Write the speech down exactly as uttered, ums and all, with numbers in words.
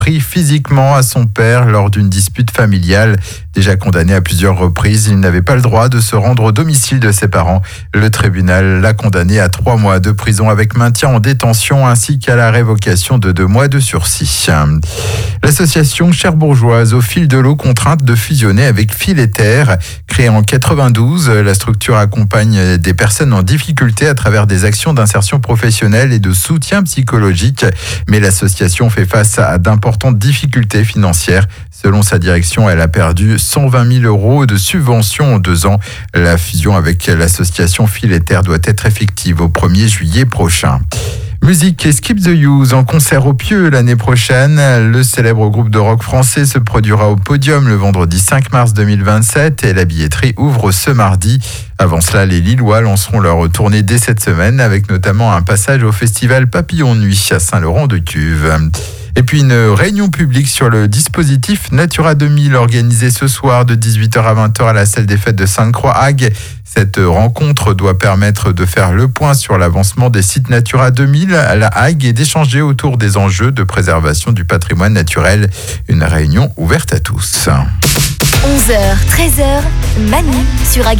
pris physiquement à son père lors d'une dispute familiale. Déjà condamné à plusieurs reprises, il n'avait pas le droit de se rendre au domicile de ses parents. Le tribunal l'a condamné à trois mois de prison avec maintien en détention ainsi qu'à la révocation de deux mois de sursis. L'association cherbourgeoise Au fil de l'eau contrainte de fusionner avec Fil et Terre. Créée en quatre-vingt-douze, la structure accompagne des personnes en difficulté à travers des actions d'insertion professionnelle et de soutien psychologique. Mais l'association fait face à d'importantes difficultés financières. Selon sa direction, elle a perdu cent vingt mille euros de subventions en deux ans. La fusion avec l'association Fil et Terre doit être effective au premier juillet prochain. Musique et Skip the Use en concert au Pieux l'année prochaine. Le célèbre groupe de rock français se produira au Podium le vendredi cinq mars deux mille vingt-sept et la billetterie ouvre ce mardi. Avant cela, les Lillois lanceront leur tournée dès cette semaine avec notamment un passage au festival Papillon Nuit à Saint-Laurent-de-Cuve. Et puis une réunion publique sur le dispositif Natura deux mille organisée ce soir de dix-huit heures à vingt heures à la salle des fêtes de Sainte-Croix-Hague. Cette rencontre doit permettre de faire le point sur l'avancement des sites Natura deux mille à la Hague et d'échanger autour des enjeux de préservation du patrimoine naturel. Une réunion ouverte à tous. onze heures, treize heures, Manu sur Hague.